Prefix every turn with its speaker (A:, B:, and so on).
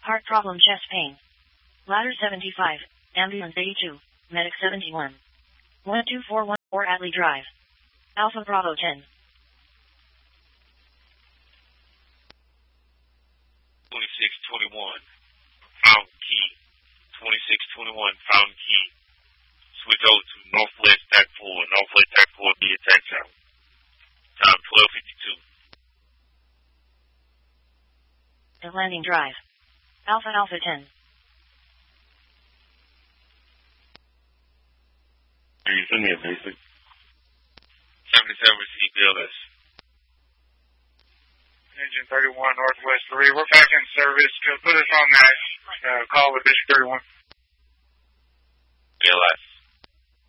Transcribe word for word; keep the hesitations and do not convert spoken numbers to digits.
A: Heart problem, chest pain. Ladder seventy-five, ambulance eighty-two, medic seventy-one. one two four one four Atlee Drive. Alpha Bravo ten.
B: twenty-six twenty-one, Fountain Key. twenty-six twenty-one, Fountain Key. Switch over to Northwest Tac four, Northwest Tac four, be attack channel. Time twelve fifty-two.
A: The landing drive. Alpha Alpha ten.
B: Can you send me a basic? seventy-seven, receive B L S.
C: Engine thirty-one, Northwest three. We're back in service. Put us on that uh, call with Bishop thirty-one.
B: B L S.